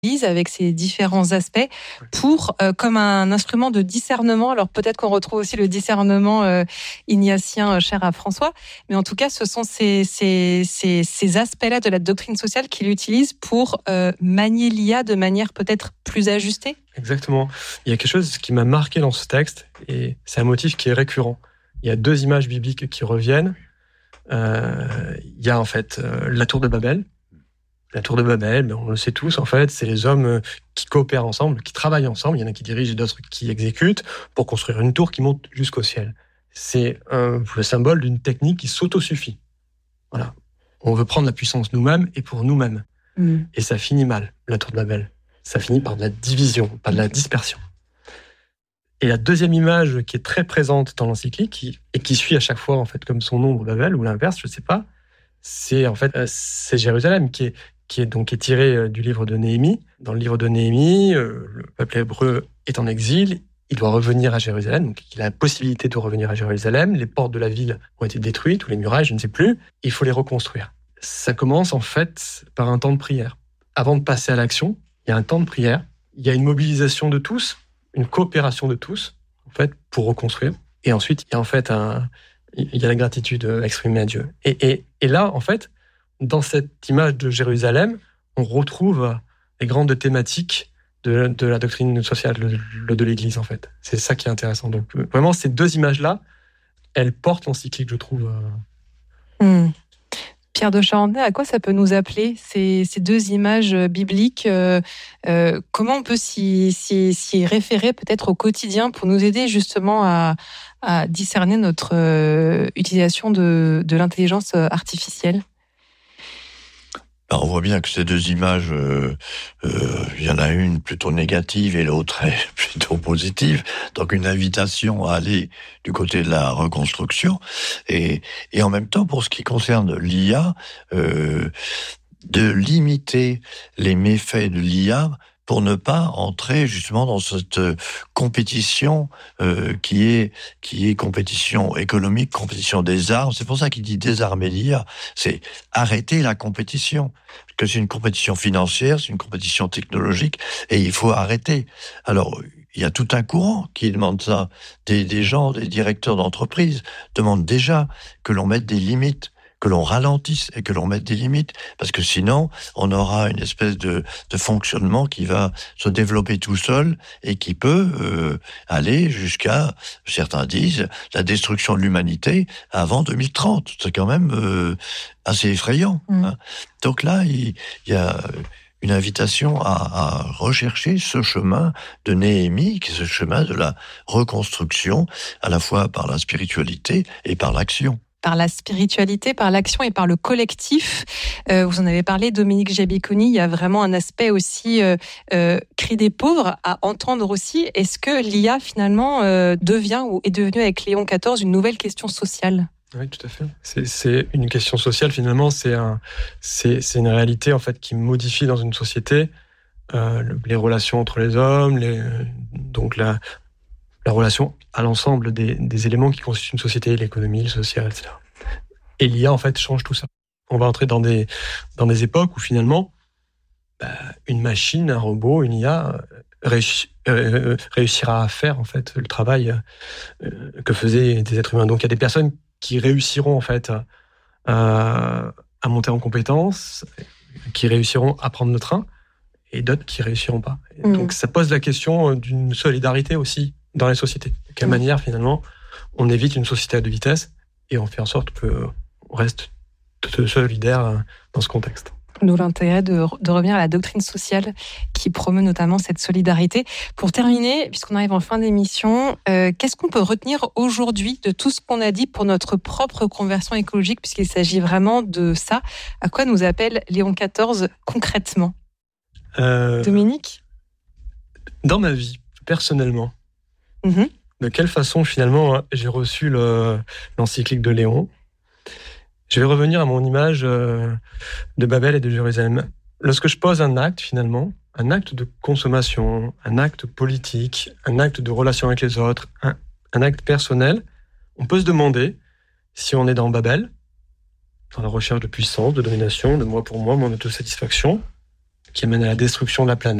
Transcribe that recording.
avec ces différents aspects pour comme un instrument de discernement. Alors peut-être qu'on retrouve aussi le discernement ignatien cher à François, mais en tout cas ce sont ces aspects-là de la doctrine sociale qu'il utilise pour manier l'IA de manière peut-être plus ajustée. Exactement. Il y a quelque chose qui m'a marqué dans ce texte, et c'est un motif qui est récurrent. Il y a 2 images bibliques qui reviennent. Il y a en fait la tour de Babel. La tour de Babel, on le sait tous, en fait, c'est les hommes qui coopèrent ensemble, qui travaillent ensemble. Il y en a qui dirigent et d'autres qui exécutent pour construire une tour qui monte jusqu'au ciel. C'est le symbole d'une technique qui s'autosuffit. Voilà. On veut prendre la puissance nous-mêmes et pour nous-mêmes. Et ça finit mal, la tour de Babel. Ça finit par de la division, par de la dispersion. Et la deuxième image qui est très présente dans l'encyclique et qui suit à chaque fois, en fait, comme son nom Babel ou l'inverse, je ne sais pas, c'est en fait c'est Jérusalem qui est tiré du livre de Néhémie. Dans le livre de Néhémie, le peuple hébreu est en exil, il doit revenir à Jérusalem, donc il a la possibilité de revenir à Jérusalem. Les portes de la ville ont été détruites, ou les murailles, je ne sais plus. Il faut les reconstruire. Ça commence en fait par un temps de prière. Avant de passer à l'action, il y a un temps de prière, il y a une mobilisation de tous, une coopération de tous, en fait, pour reconstruire. Et ensuite, il y a en fait il y a la gratitude exprimée à Dieu. Et là, en fait, dans cette image de Jérusalem, on retrouve les grandes thématiques de la doctrine sociale de l'Église, en fait. C'est ça qui est intéressant. Donc, vraiment, ces 2 images-là, elles portent l'encyclique, je trouve. Pierre de Charentais, à quoi ça peut nous appeler, ces 2 images bibliques comment on peut s'y référer peut-être au quotidien pour nous aider justement à discerner notre utilisation de l'intelligence artificielle? On voit bien que ces 2 images, il y en a une plutôt négative et l'autre est plutôt positive. Donc une invitation à aller du côté de la reconstruction. Et en même temps, pour ce qui concerne l'IA, de limiter les méfaits de l'IA pour ne pas entrer justement dans cette compétition qui est compétition économique, compétition des armes. C'est pour ça qu'il dit désarmer l'IA, c'est arrêter la compétition. Parce que c'est une compétition financière, c'est une compétition technologique, et il faut arrêter. Alors, il y a tout un courant qui demande ça. Des gens, des directeurs d'entreprise demandent déjà que l'on mette des limites, que l'on ralentisse et que l'on mette des limites, parce que sinon, on aura une espèce de fonctionnement qui va se développer tout seul et qui peut aller jusqu'à, certains disent, la destruction de l'humanité avant 2030. C'est quand même assez effrayant. Hein. Donc là, il y a une invitation à rechercher ce chemin de Néhémie, qui est ce chemin de la reconstruction, à la fois par la spiritualité et par l'action. Par la spiritualité, par l'action et par le collectif. Vous en avez parlé, Dominique Jabiconi, il y a vraiment un aspect aussi cri des pauvres à entendre aussi. Est-ce que l'IA finalement devient ou est devenue avec Léon XIV une nouvelle question sociale ? Oui, tout à fait. C'est une question sociale finalement, c'est une réalité en fait qui modifie dans une société les relations entre les hommes, donc la relation à l'ensemble des éléments qui constituent une société, l'économie, le social, etc. Et l'IA, en fait, change tout ça. On va entrer dans des époques où, finalement, une machine, un robot, une IA réussira à faire, en fait, le travail que faisaient des êtres humains. Donc, il y a des personnes qui réussiront, en fait, à monter en compétences, qui réussiront à prendre le train, et d'autres qui réussiront pas. Donc, ça pose la question d'une solidarité aussi dans les sociétés. De quelle manière, finalement, on évite une société à 2 vitesses et on fait en sorte qu'on reste solidaire dans ce contexte. D'où l'intérêt de revenir à la doctrine sociale qui promeut notamment cette solidarité. Pour terminer, puisqu'on arrive en fin d'émission, qu'est-ce qu'on peut retenir aujourd'hui de tout ce qu'on a dit pour notre propre conversion écologique, puisqu'il s'agit vraiment de ça? À quoi nous appelle Léon XIV concrètement? Dominique? Dans ma vie, personnellement, de quelle façon finalement j'ai reçu l'encyclique de Léon? Je vais revenir à mon image de Babel et de Jérusalem. Lorsque je pose un acte finalement, un acte de consommation, un acte politique, un acte de relation avec les autres, un acte personnel, on peut se demander si on est dans Babel, dans la recherche de puissance, de domination, de moi pour moi, mon autosatisfaction, qui amène à la destruction de la planète.